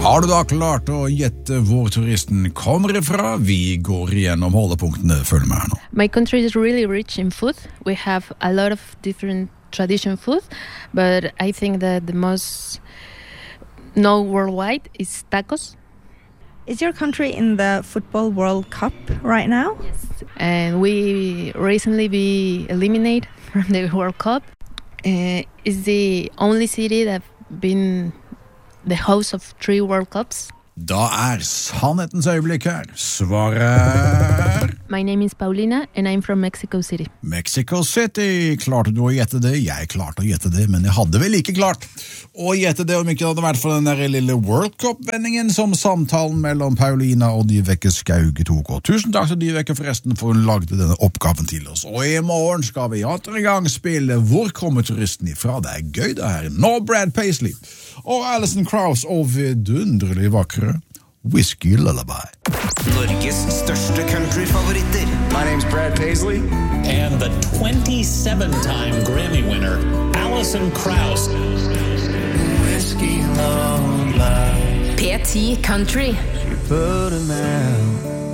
Har du da klart å gjette hvor turisten kommer ifra? Vi går igjennom holdepunktene. Følg med her nå. My country is really rich in food. We have a lot of different tradition food, but I think that the most known worldwide is tacos. Is your country in the Football World Cup right now? Yes. And we recently be eliminated from the World Cup. It's the only city that been the host of 3 World Cups. Da sannhetens øyeblikk her. Svaret My name is Paulina, and I'm from Mexico City. Mexico City. Klarte du å gjette det? Jeg klarte å gjette det, men jeg hadde vel ikke klart å gjette det om ikke det hadde vært for den der lille World Cup-vendingen som samtalen mellom Paulina og Dyveke Skauge tok. Og tusen takk til Dyveke forresten for hun lagde denne oppgaven til oss. Og i morgen skal vi atter i gang spille Hvor kommer turisten ifra? Det gøy det her. Nå Brad Paisley og Alison Krauss og vidunderlig vakre Whiskey Lullaby. Norges største countryfavoritter. My name's Brad Paisley. And the 27-time Grammy winner, Alison Krauss. Whiskey Lullaby. P10 Country. Put 'em out.